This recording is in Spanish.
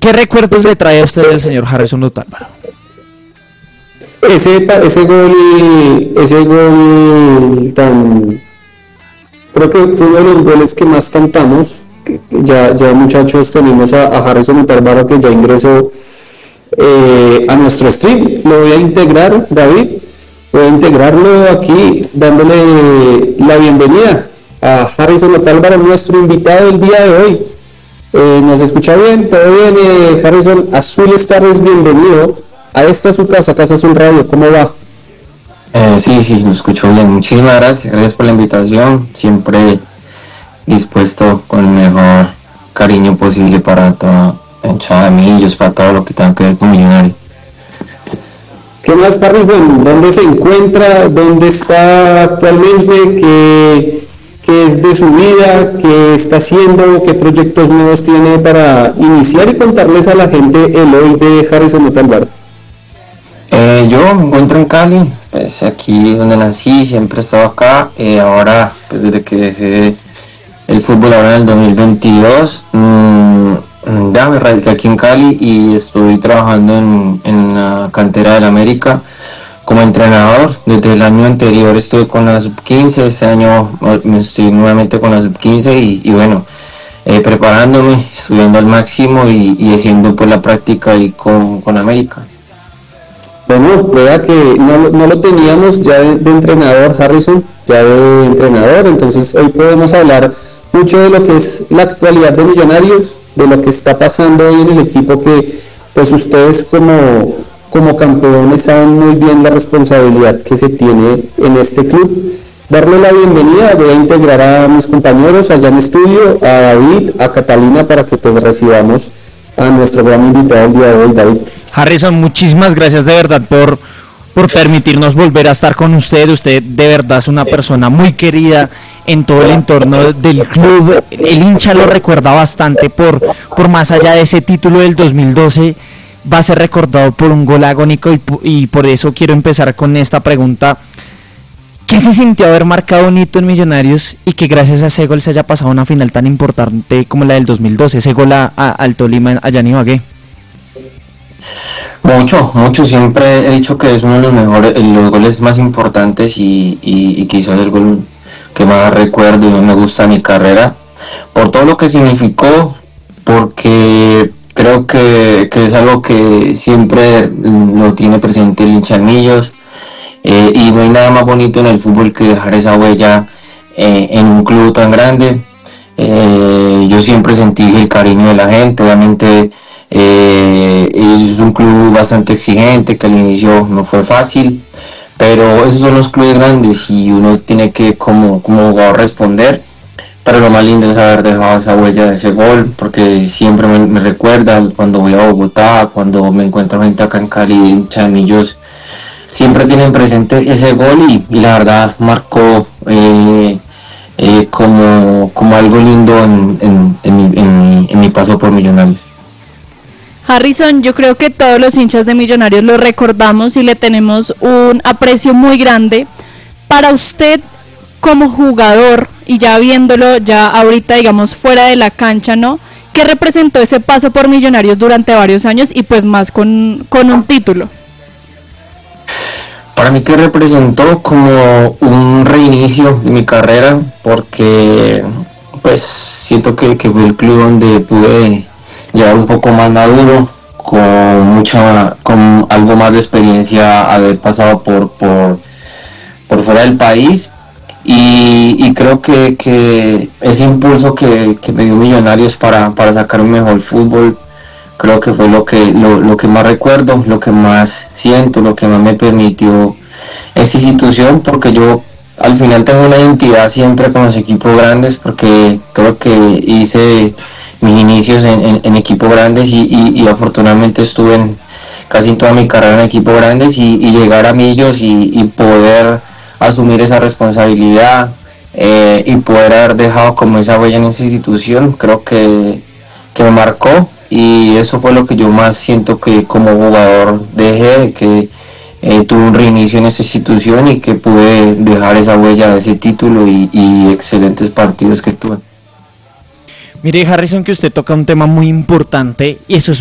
¿Qué recuerdos le trae a usted el señor Harrison Otálvaro? Ese gol tan, creo que fue uno de los goles que más cantamos. Que ya muchachos tenemos a Harrison Otálvaro, que ya ingresó a nuestro stream. Lo voy a integrar, David, voy a integrarlo aquí dándole la bienvenida a Harrison Otálvaro, nuestro invitado el día de hoy. ¿Nos escucha bien? ¿Todo bien, Harrison? Azul Stars, bienvenido a esta su casa, Casa Azul Radio. ¿Cómo va? Sí, lo escucho bien. Muchísimas gracias por la invitación. Siempre dispuesto con el mejor cariño posible para toda hinchada de Millos, para todo lo que tenga que ver con Millonarios. ¿Qué más, Harrison? ¿Dónde se encuentra? ¿Dónde está actualmente? ¿Qué es de su vida? ¿Qué está haciendo? ¿Qué proyectos nuevos tiene para iniciar y contarles a la gente el hoy de Harrison Otálvaro? Yo me encuentro en Cali, pues aquí donde nací, siempre he estado acá. Ahora, pues desde que dejé el fútbol ahora en el 2022, ya me radiqué aquí en Cali y estoy trabajando en la cantera del América como entrenador. Desde el año anterior estuve con la sub-15, este año estoy nuevamente con la sub-15 y bueno, preparándome, estudiando al máximo y haciendo pues la práctica ahí con América. Bueno, vea que no lo teníamos ya de entrenador, Harrison, ya de entrenador, entonces hoy podemos hablar mucho de lo que es la actualidad de Millonarios, de lo que está pasando hoy en el equipo, que pues ustedes como campeones saben muy bien la responsabilidad que se tiene en este club. Darle la bienvenida, voy a integrar a mis compañeros allá en estudio, a David, a Catalina, para que pues recibamos a nuestro gran invitado el día de hoy, David. Harrison, muchísimas gracias de verdad por permitirnos volver a estar con usted. Usted de verdad es una persona muy querida en todo el entorno del club. El hincha lo recuerda bastante por más allá de ese título del 2012. Va a ser recordado por un gol agónico y por eso quiero empezar con esta pregunta. ¿Qué se sintió haber marcado un hito en Millonarios y que gracias a ese gol se haya pasado a una final tan importante como la del 2012, ese gol al Tolima allá en Ibagué? Mucho, siempre he dicho que es uno de los mejores, los goles más importantes y quizás el gol que más recuerdo y más me gusta de mi carrera, por todo lo que significó, porque creo que es algo que siempre lo tiene presente el hincha de Millos. Y no hay nada más bonito en el fútbol que dejar esa huella en un club tan grande. Yo siempre sentí el cariño de la gente. Obviamente es un club bastante exigente, que al inicio no fue fácil, pero esos son los clubes grandes y uno tiene que como jugador responder. Pero lo más lindo es haber dejado esa huella de ese gol, porque siempre me recuerda cuando voy a Bogotá, cuando me encuentro gente acá en Cali, hincha de Millos, siempre tienen presente ese gol y la verdad marcó como algo lindo en mi paso por Millonarios. Harrison, yo creo que todos los hinchas de Millonarios lo recordamos y le tenemos un aprecio muy grande. Para usted como jugador, y ya viéndolo ya ahorita digamos fuera de la cancha, ¿no? ¿Qué representó ese paso por Millonarios durante varios años y pues más con un título? Para mí que representó como un reinicio de mi carrera, porque pues siento que fue el club donde pude llegar un poco más maduro, con algo más de experiencia, haber pasado por fuera del país y creo que ese impulso que me dio Millonarios para sacar un mejor fútbol, creo que fue lo que más recuerdo, lo que más siento, lo que más me permitió esa institución, porque yo al final tengo una identidad siempre con los equipos grandes, porque creo que hice mis inicios en equipos grandes y afortunadamente estuve casi en toda mi carrera en equipos grandes y llegar a Millos y poder asumir esa responsabilidad y poder haber dejado como esa huella en esa institución, creo que me marcó. Y eso fue lo que yo más siento que como jugador dejé, que tuve un reinicio en esa institución y que pude dejar esa huella de ese título y excelentes partidos que tuve. Mire, Harrison, que usted toca un tema muy importante y eso es